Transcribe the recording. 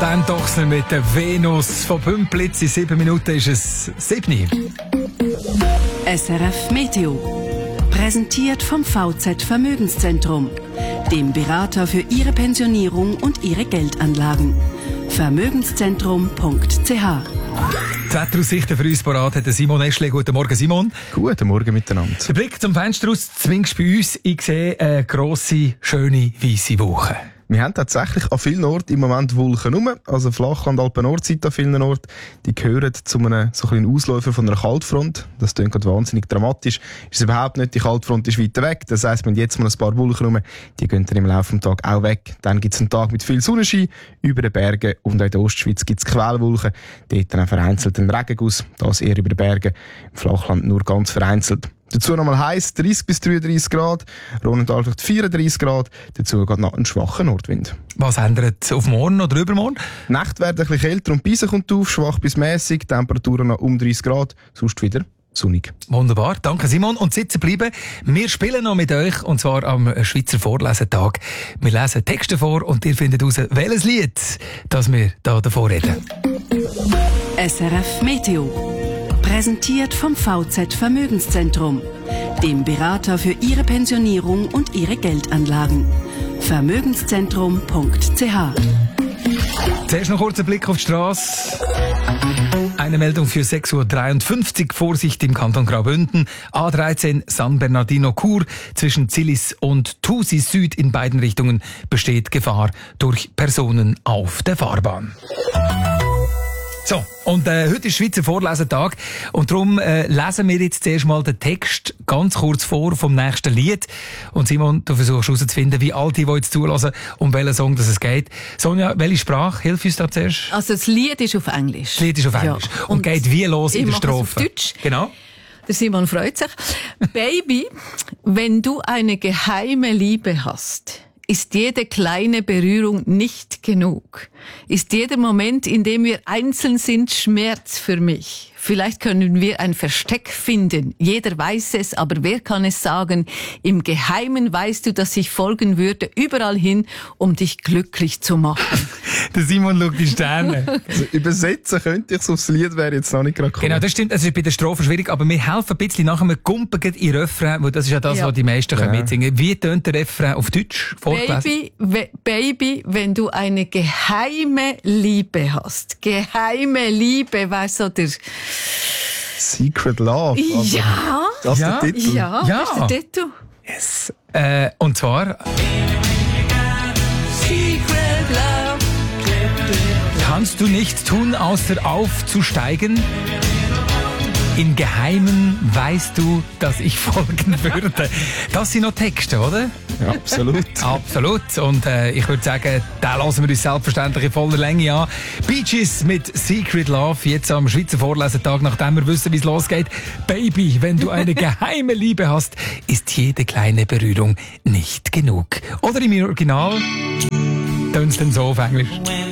Dan Dochsner mit der Venus von Pümplitz. In 7 Minuten ist es 7. SRF Meteo. Präsentiert vom VZ Vermögenszentrum, dem Berater für Ihre Pensionierung und Ihre Geldanlagen. Vermögenszentrum.ch. Die Wetteraussichten für uns parat hat Simon Eschle. Guten Morgen, Simon. Guten Morgen miteinander. Der Blick zum Fenster aus, zumindest bei uns, ich sehe eine grosse, schöne, weisse Woche. Wir haben tatsächlich an vielen Orten im Moment Wolken rum, also Flachland, Alpen-Nordseite an vielen Orten. Die gehören zu einem so kleinen Ausläufer von einer Kaltfront. Das klingt gerade wahnsinnig dramatisch. Ist es überhaupt nicht, die Kaltfront ist weiter weg. Das heisst, wir haben jetzt mal ein paar Wolken rum, die gehen dann im Laufe des Tages auch weg. Dann gibt es einen Tag mit viel Sonnenschein über den Bergen und auch in der Ostschweiz gibt es Quellwolken. Dort dann vereinzelt ein Regenguss, das eher über den Bergen, im Flachland nur ganz vereinzelt. Dazu nochmal heiß, 30 bis 33 Grad, Rhonendal vielleicht 34 Grad, dazu geht noch ein schwacher Nordwind. Was ändert auf morgen oder übermorgen? Die Nacht werden ein bisschen kälter und Beise kommt auf, schwach bis mäßig, Temperaturen noch um 30 Grad, sonst wieder sonnig. Wunderbar, danke Simon. Und sitzen bleiben, wir spielen noch mit euch, und zwar am Schweizer Vorlesetag. Wir lesen Texte vor und ihr findet heraus, welches Lied das wir da davor reden. SRF Meteo. Präsentiert vom VZ Vermögenszentrum, dem Berater für Ihre Pensionierung und Ihre Geldanlagen. Vermögenszentrum.ch. Zuerst noch kurz ein Blick auf die Straße. Eine Meldung für 6.53 Uhr. Vorsicht im Kanton Graubünden. A13 San Bernardino-Chur zwischen Zillis und Thusis Süd in beiden Richtungen besteht Gefahr durch Personen auf der Fahrbahn. So, und heute ist Schweizer Vorlesetag und darum lesen wir jetzt zuerst mal den Text ganz kurz vor vom nächsten Lied. Und Simon, du versuchst herauszufinden, wie all die jetzt zulassen, um welchen Song es geht. Sonja, welche Sprache? Hilf uns da zuerst. Also das Lied ist auf Englisch. Das Lied ist auf Englisch. Ja. Und geht wie los in der Strophe? Ich mache es auf Deutsch. Genau. Der Simon freut sich. Baby, wenn du eine geheime Liebe hast, ist jede kleine Berührung nicht genug? Ist jeder Moment, in dem wir einzeln sind, Schmerz für mich? Vielleicht können wir ein Versteck finden. Jeder weiß es, aber wer kann es sagen? Im Geheimen weißt du, dass ich folgen würde, überall hin, um dich glücklich zu machen. Der Simon schaut die Sterne. Also übersetzen könnte ich es aufs Lied, wäre jetzt noch nicht gerade cool. Genau, das stimmt. Also bei der Strophe schwierig, aber wir helfen ein bisschen nachher. Wir kumpen in Refrain, weil das ist ja das, was die meisten mitsingen können. Wie tönt der Refrain auf Deutsch? Baby, wenn du eine geheime Liebe hast. Geheime Liebe, weißt du, der Secret Love. Also, ja. Das ist der Titel. Ja, das ist der Titel. Yes. Und zwar Secret Love. kannst du nichts tun, außer aufzusteigen? In Geheimen weißt du, dass ich folgen würde. Das sind noch Texte, oder? Ja, absolut. Absolut. Und ich würde sagen, da lassen wir uns selbstverständlich in voller Länge an. Bee Gees mit Secret Love, jetzt am Schweizer Vorlesetag, nachdem wir wissen, wie es losgeht. Baby, wenn du eine geheime Liebe hast, ist jede kleine Berührung nicht genug. Oder im Original tönt es dann so auf Englisch.